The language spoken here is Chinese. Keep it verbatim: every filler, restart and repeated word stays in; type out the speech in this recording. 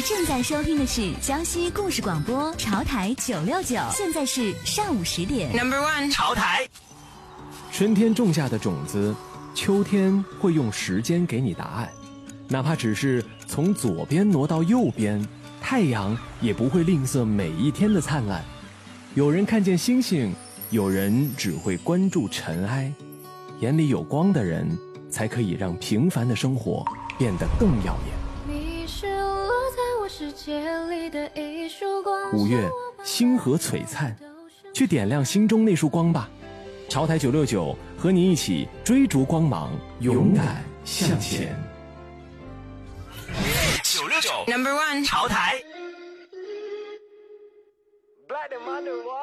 正在收听的是江西故事广播潮台九六九，现在是上午十点。 Number one， 潮台。 春天种下的种子，秋天会用时间给你答案。哪怕只是从左边挪到右边，太阳也不会吝啬每一天的灿烂。有人看见星星，有人只会关注尘埃。眼里有光的人，才可以让平凡的生活变得更耀眼。 你是落在我世界里的一束光。 五月，星河璀璨，去点亮心中那束光吧。潮台九六九和你一起追逐光芒，勇敢向前。 九六九 Number one， 潮台。Black